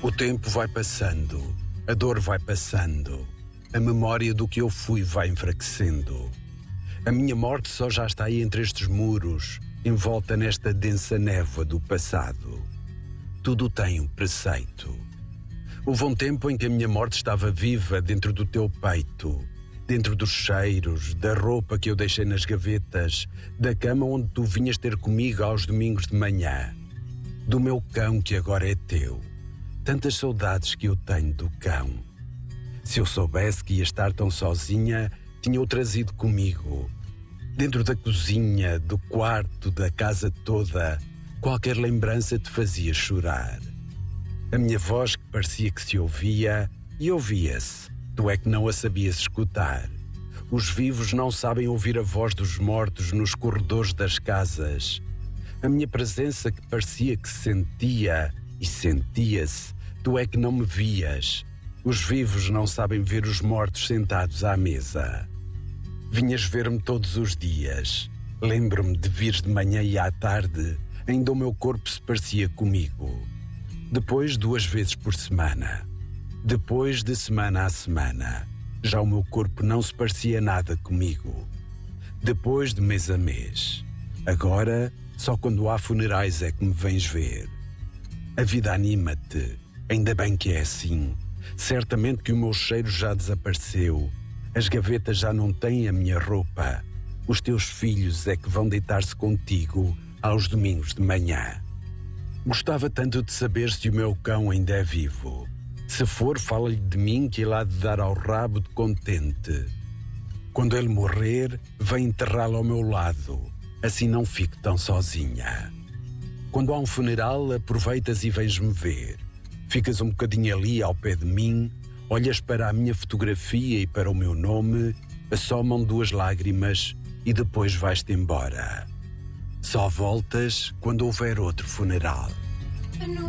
O tempo vai passando, a dor vai passando, a memória do que eu fui vai enfraquecendo. A minha morte só já está aí entre estes muros, envolta nesta densa névoa do passado. Tudo tem um preceito. Houve um tempo em que a minha morte estava viva dentro do teu peito, dentro dos cheiros, da roupa que eu deixei nas gavetas, da cama onde tu vinhas ter comigo aos domingos de manhã, do meu cão que agora é teu. Tantas saudades que eu tenho do cão. Se eu soubesse que ia estar tão sozinha, tinha-o trazido comigo. Dentro da cozinha, do quarto, da casa toda, qualquer lembrança te fazia chorar. A minha voz que parecia que se ouvia, e ouvia-se, tu é que não a sabias escutar. Os vivos não sabem ouvir a voz dos mortos nos corredores das casas. A minha presença que parecia que se sentia, e sentia-se, tu é que não me vias. Os vivos não sabem ver os mortos sentados à mesa. Vinhas ver-me todos os dias. Lembro-me de vires de manhã e à tarde, ainda o meu corpo se parecia comigo. Depois 2 vezes por semana. Depois de semana a semana. Já o meu corpo não se parecia nada comigo. Depois de mês a mês. Agora, só quando há funerais é que me vens ver. A vida anima-te. Ainda bem que é assim. Certamente que o meu cheiro já desapareceu. As gavetas já não têm a minha roupa. Os teus filhos é que vão deitar-se contigo aos domingos de manhã. Gostava tanto de saber se o meu cão ainda é vivo. Se for, fala-lhe de mim que ele há de dar ao rabo de contente. Quando ele morrer, vem enterrá-lo ao meu lado. Assim não fico tão sozinha. Quando há um funeral, aproveitas e vens-me ver. Ficas um bocadinho ali ao pé de mim, olhas para a minha fotografia e para o meu nome, assomam 2 lágrimas e depois vais-te embora. Só voltas quando houver outro funeral.